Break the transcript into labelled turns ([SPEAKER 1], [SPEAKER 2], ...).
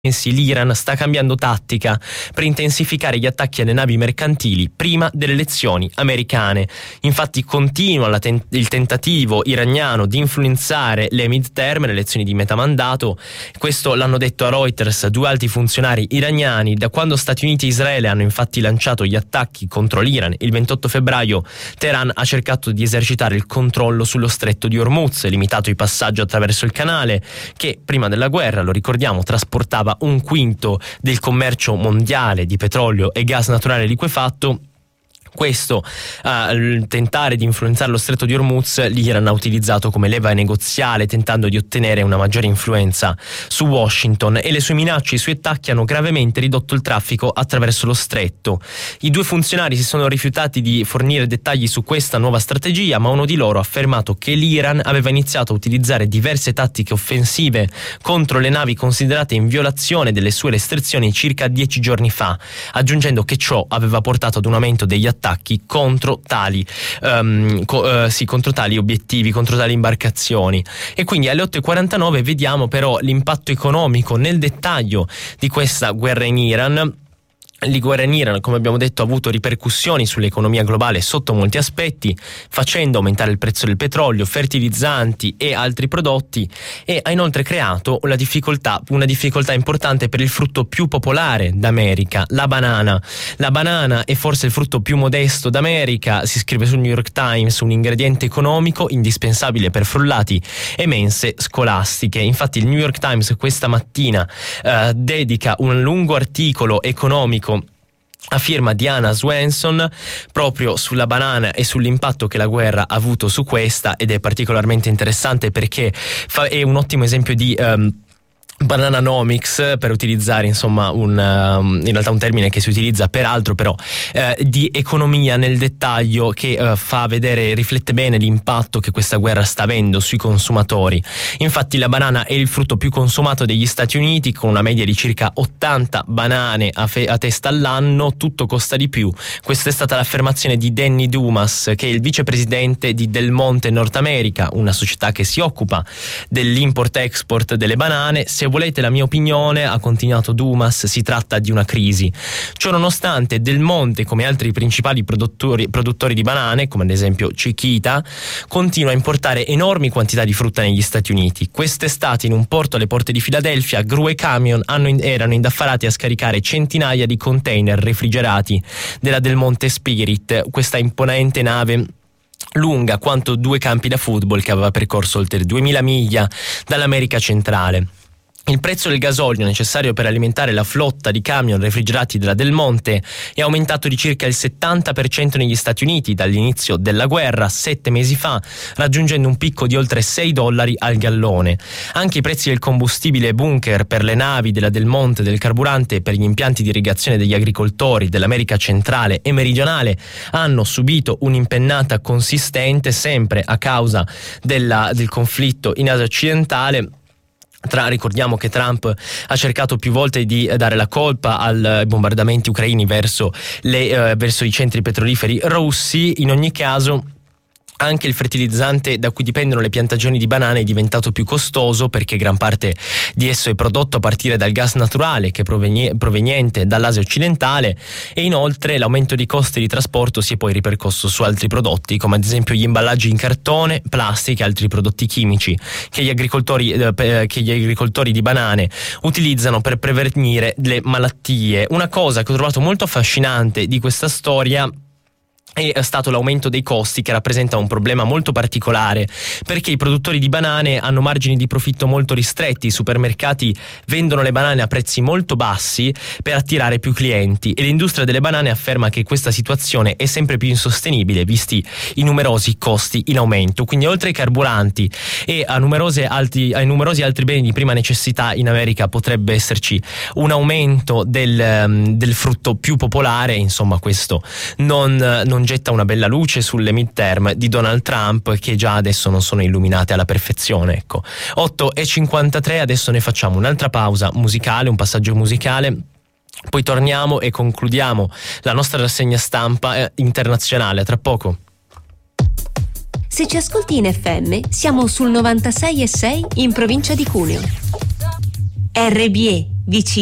[SPEAKER 1] l'Iran sta cambiando tattica per intensificare gli attacchi alle navi mercantili prima delle elezioni americane. Infatti continua il tentativo iraniano di influenzare le midterm, le elezioni di metà mandato. Questo l'hanno detto a Reuters due alti funzionari iraniani. Da quando Stati Uniti e Israele hanno infatti lanciato gli attacchi contro l'Iran il 28 febbraio, Teheran ha cercato di esercitare il controllo sullo stretto di Hormuz, limitato i passaggi attraverso il canale che prima della guerra, lo ricordiamo, trasportava un quinto del commercio mondiale di petrolio e gas naturale liquefatto. Questo tentare di influenzare lo stretto di Hormuz, l'Iran ha utilizzato come leva negoziale, tentando di ottenere una maggiore influenza su Washington, e le sue minacce e i suoi attacchi hanno gravemente ridotto il traffico attraverso lo stretto. I due funzionari si sono rifiutati di fornire dettagli su questa nuova strategia, ma uno di loro ha affermato che l'Iran aveva iniziato a utilizzare diverse tattiche offensive contro le navi considerate in violazione delle sue restrizioni circa 10 giorni fa, aggiungendo che ciò aveva portato ad un aumento degli attacchi contro tali obiettivi, contro tali imbarcazioni. E quindi alle 8:49 vediamo però l'impatto economico nel dettaglio di questa guerra in Iran. La guerra in Iran, come abbiamo detto, ha avuto ripercussioni sull'economia globale sotto molti aspetti, facendo aumentare il prezzo del petrolio, fertilizzanti e altri prodotti, e ha inoltre creato una difficoltà importante per il frutto più popolare d'America, la banana. La banana è forse il frutto più modesto d'America, si scrive sul New York Times, un ingrediente economico indispensabile per frullati e mense scolastiche. Infatti il New York Times questa mattina dedica un lungo articolo economico a firma di Anna Swenson proprio sulla banana e sull'impatto che la guerra ha avuto su questa, ed è particolarmente interessante perché è un ottimo esempio di Banananomics, per utilizzare insomma in realtà un termine che si utilizza peraltro però di economia nel dettaglio, che fa vedere, riflette bene l'impatto che questa guerra sta avendo sui consumatori. Infatti la banana è il frutto più consumato degli Stati Uniti, con una media di circa 80 banane a testa all'anno. Tutto costa di più. Questa è stata l'affermazione di Danny Dumas, che è il vicepresidente di Del Monte North America, una società che si occupa dell'import-export delle banane. Se volete la mia opinione, ha continuato Dumas, si tratta di una crisi. Ciò nonostante, Del Monte, come altri principali produttori di banane, come ad esempio Chiquita, continua a importare enormi quantità di frutta negli Stati Uniti. Quest'estate, in un porto alle porte di Filadelfia, gru e camion erano indaffarati a scaricare centinaia di container refrigerati della Del Monte Spirit, questa imponente nave lunga quanto 2 campi da football, che aveva percorso oltre 2000 miglia dall'America centrale. Il prezzo del gasolio necessario per alimentare la flotta di camion refrigerati della Del Monte è aumentato di circa il 70% negli Stati Uniti dall'inizio della guerra 7 mesi fa, raggiungendo un picco di oltre $6 al gallone. Anche i prezzi del combustibile bunker per le navi della Del Monte, del carburante per gli impianti di irrigazione degli agricoltori dell'America centrale e meridionale hanno subito un'impennata consistente, sempre a causa del conflitto in Asia occidentale. Ricordiamo che Trump ha cercato più volte di dare la colpa ai bombardamenti ucraini verso i centri petroliferi russi. In ogni caso, anche il fertilizzante da cui dipendono le piantagioni di banane è diventato più costoso, perché gran parte di esso è prodotto a partire dal gas naturale che è proveniente dall'Asia occidentale, e inoltre l'aumento di costi di trasporto si è poi ripercosso su altri prodotti, come ad esempio gli imballaggi in cartone, plastica e altri prodotti chimici che gli agricoltori di banane utilizzano per prevenire le malattie. Una cosa che ho trovato molto affascinante di questa storia è stato l'aumento dei costi, che rappresenta un problema molto particolare, perché i produttori di banane hanno margini di profitto molto ristretti. I supermercati vendono le banane a prezzi molto bassi per attirare più clienti, e l'industria delle banane afferma che questa situazione è sempre più insostenibile visti i numerosi costi in aumento. Quindi, oltre ai carburanti e ai numerosi altri beni di prima necessità, in America potrebbe esserci un aumento del frutto più popolare. Insomma, questo non getta una bella luce sulle midterm di Donald Trump, che già adesso non sono illuminate alla perfezione. Ecco, 8:53, adesso ne facciamo un'altra pausa musicale, un passaggio musicale, poi torniamo e concludiamo la nostra rassegna stampa internazionale. Tra poco.
[SPEAKER 2] Se ci ascolti in FM, siamo sul 96,6 in provincia di Cuneo. RBE vicino